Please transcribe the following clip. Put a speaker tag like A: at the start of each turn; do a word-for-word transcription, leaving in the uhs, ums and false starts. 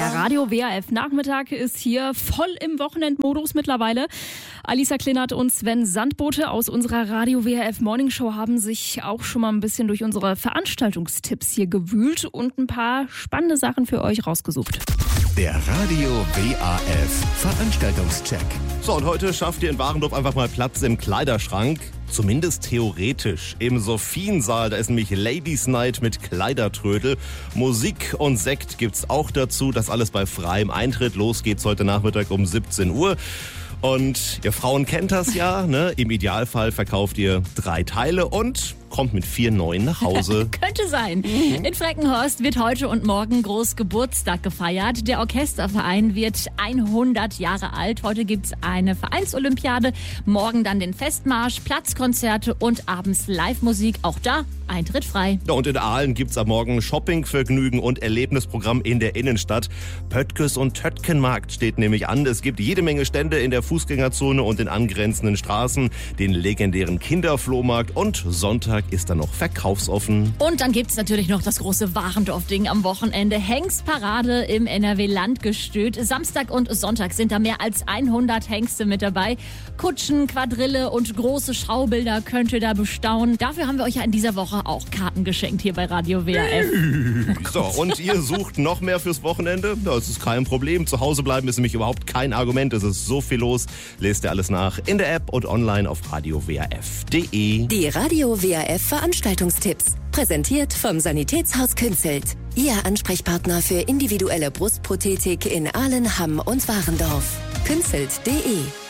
A: Der Radio W A F Nachmittag ist hier voll im Wochenendmodus mittlerweile. Alisa Klinert und Sven Sandbote aus unserer Radio W A F Morning Show haben sich auch schon mal ein bisschen durch unsere Veranstaltungstipps hier gewühlt und ein paar spannende Sachen für euch rausgesucht.
B: Der Radio W A F Veranstaltungscheck.
C: So, und heute schafft ihr in Warendorf einfach mal Platz im Kleiderschrank. Zumindest theoretisch. Im Sophiensaal, da ist nämlich Ladies Night mit Kleidertrödel. Musik und Sekt gibt's auch dazu. Das alles bei freiem Eintritt. Los geht's heute Nachmittag um siebzehn Uhr. Und ihr Frauen kennt das ja, ne? Im Idealfall verkauft ihr drei Teile und kommt mit vier neuen nach Hause.
A: Könnte sein. Mhm. In Freckenhorst wird heute und morgen groß Geburtstag gefeiert. Der Orchesterverein wird hundert Jahre alt. Heute gibt's eine Vereinsolympiade, morgen dann den Festmarsch, Platzkonzerte und abends Live-Musik. Auch da Eintritt frei.
C: Ja, und in Aalen gibt's am Morgen Shoppingvergnügen und Erlebnisprogramm in der Innenstadt. Pöttges und Töttkenmarkt steht nämlich an. Es gibt jede Menge Stände in der Fußgängerzone und in angrenzenden Straßen, den legendären Kinderflohmarkt und Sonntag ist dann noch verkaufsoffen.
A: Und dann gibt's natürlich noch das große Warendorf-Ding am Wochenende. Hengstparade im N R W-Landgestüt. Samstag und Sonntag sind da mehr als hundert Hengste mit dabei. Kutschen, Quadrille und große Schaubilder könnt ihr da bestaunen. Dafür haben wir euch ja in dieser Woche auch Karten geschenkt hier bei Radio W A F.
C: So, und ihr sucht noch mehr fürs Wochenende? Das ist kein Problem. Zu Hause bleiben ist nämlich überhaupt kein Argument. Es ist so viel los. Lest ihr alles nach in der App und online auf radio w a f punkt d e.
D: Die Radio W A F Veranstaltungstipps. Präsentiert vom Sanitätshaus Künzelt. Ihr Ansprechpartner für individuelle Brustprothetik in Aalen, Hamm und Warendorf. künzelt punkt d e